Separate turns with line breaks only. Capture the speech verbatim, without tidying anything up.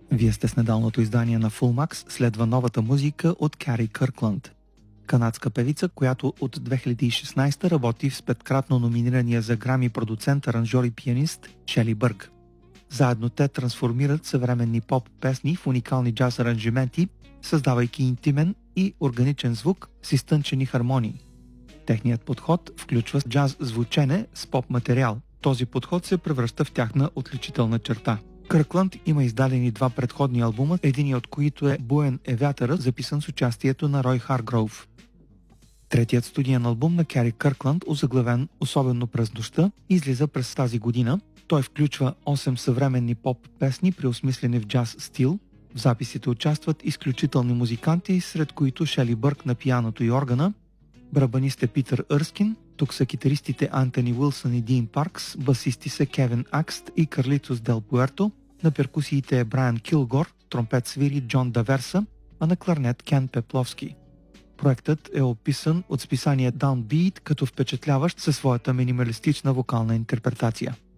Вие сте с недалното издание на Fullmax, следва новата музика от Кари Къркланд. Канадска певица, която от две хиляди и шестнадесета работи с петкратно номинирания за Грами продуцент, аранжьор и пианист Шели Бърк. Заедно те трансформират съвременни поп песни в уникални джаз аранжименти, създавайки интимен и органичен звук с изтънчени хармонии. Техният подход включва джаз звучене с поп материал. Този подход се превръща в тяхна отличителна черта. Къркланд има издадени два предходни албума, единият от които е Буен е вятъра, записан с участието на Рой Харгроув. Третият студиен албум на Кари Къркланд, озаглавен "Особено през нощта", излиза през тази година. Той включва осем съвременни поп песни, преосмислени в джаз стил. В записите участват изключителни музиканти, сред които Шели Бърк на пианото и органа, барабанист е ПитърЪрскин, тук са китаристите Антони Уилсън и Дин Паркс, басисти са Кевин Акст и Карлитос Дел Пуерто, на перкусиите е Брайан Килгор, тромпет свири Джон Даверса, а на кларнет Кен Пепловски. Проектът е описан от списание Downbeat като впечатляващ със своята минималистична вокална интерпретация.